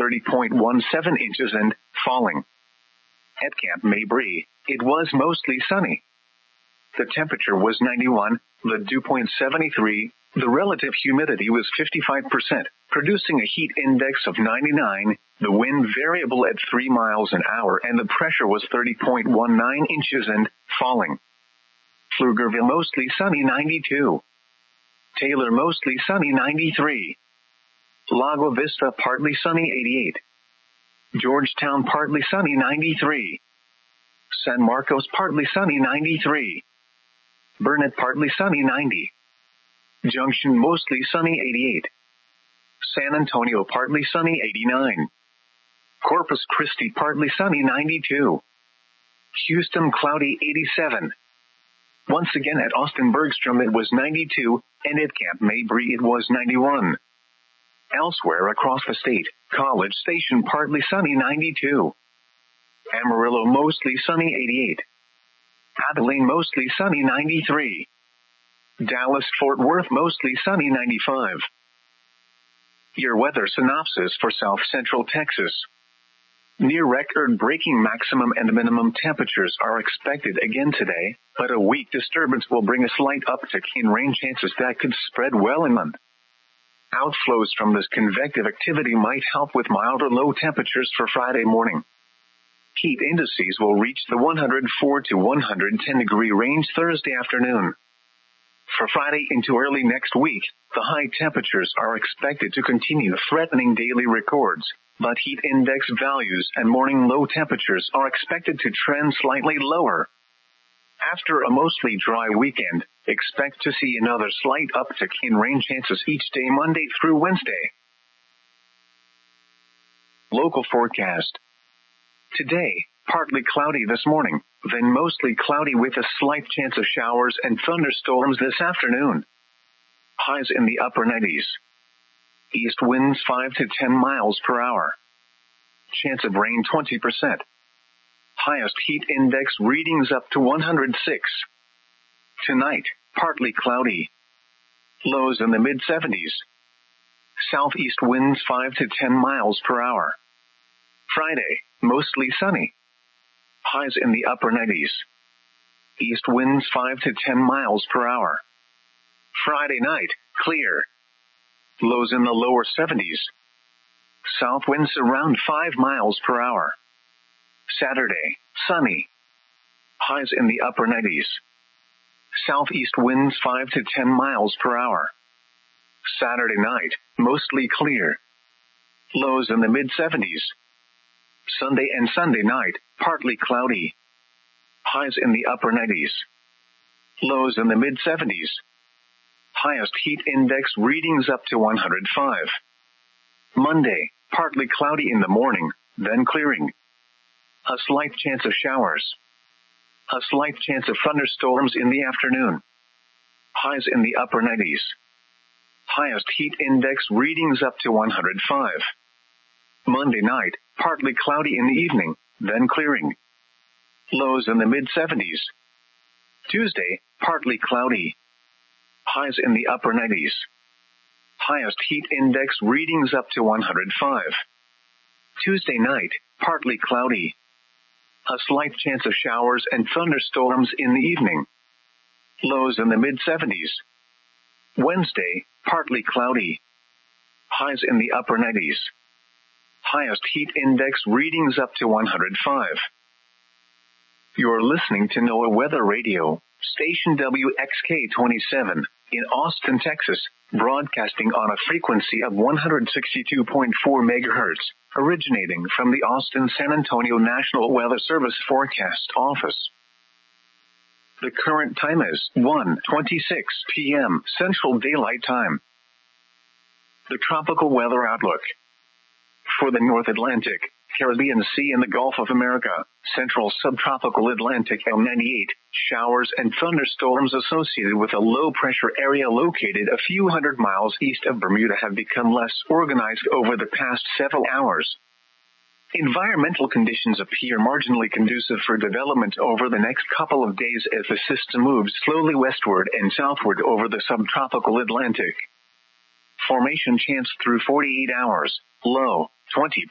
30.17 inches and falling. At Camp Mabry, it was mostly sunny. The temperature was 91, the dew point 73, the relative humidity was 55%, producing a heat index of 99, the wind variable at 3 miles an hour, and the pressure was 30.19 inches and falling. Pflugerville mostly sunny 92. Taylor mostly sunny 93. Lago Vista partly sunny 88. Georgetown partly sunny 93. San Marcos partly sunny 93. Burnett partly sunny 90. Junction mostly sunny 88. San Antonio partly sunny 89. Corpus Christi partly sunny 92. Houston cloudy 87. Once again at Austin Bergstrom it was 92, and at Camp Mabry it was 91. Elsewhere across the state, College Station partly sunny 92. Amarillo mostly sunny 88. Abilene mostly sunny 93. Dallas-Fort Worth mostly sunny 95. Your weather synopsis for South Central Texas. Near record-breaking maximum and minimum temperatures are expected again today, but a weak disturbance will bring a slight uptick in rain chances that could spread well inland. Outflows from this convective activity might help with milder low temperatures for Friday morning. Heat indices will reach the 104 to 110 degree range Thursday afternoon. For Friday into early next week, the high temperatures are expected to continue threatening daily records, but heat index values and morning low temperatures are expected to trend slightly lower. After a mostly dry weekend, expect to see another slight uptick in rain chances each day Monday through Wednesday. Local forecast. Today, partly cloudy this morning, then mostly cloudy with a slight chance of showers and thunderstorms this afternoon. Highs in the upper 90s. East winds 5 to 10 miles per hour. Chance of rain 20%. Highest heat index readings up to 106. Tonight, partly cloudy. Lows in the mid-70s. Southeast winds 5 to 10 miles per hour. Friday, mostly sunny. Highs in the upper 90s. East winds 5 to 10 miles per hour. Friday night, clear. Lows in the lower 70s. South winds around 5 miles per hour. Saturday, sunny. Highs in the upper 90s. Southeast winds 5 to 10 miles per hour. Saturday night, mostly clear. Lows in the mid-70s. Sunday and Sunday night, partly cloudy. Highs in the upper 90s. Lows in the mid-70s. Highest heat index readings up to 105. Monday, partly cloudy in the morning, then clearing. A slight chance of showers. A slight chance of thunderstorms in the afternoon. Highs in the upper 90s. Highest heat index readings up to 105. Monday night, partly cloudy in the evening, then clearing. Lows in the mid-70s. Tuesday, partly cloudy. Highs in the upper 90s. Highest heat index readings up to 105. Tuesday night, partly cloudy. A slight chance of showers and thunderstorms in the evening. Lows in the mid-70s. Wednesday, partly cloudy. Highs in the upper 90s. Highest heat index readings up to 105. You're listening to NOAA Weather Radio, station WXK-27, in Austin, Texas, broadcasting on a frequency of 162.4 megahertz, originating from the Austin-San Antonio National Weather Service Forecast Office. The current time is 1:26 p.m. Central Daylight Time. The tropical weather outlook. For the North Atlantic, Caribbean Sea and the Gulf of America, Central Subtropical Atlantic L98, showers and thunderstorms associated with a low-pressure area located a few hundred miles east of Bermuda have become less organized over the past several hours. Environmental conditions appear marginally conducive for development over the next couple of days as the system moves slowly westward and southward over the subtropical Atlantic. Formation chance through 48 hours, low, 20.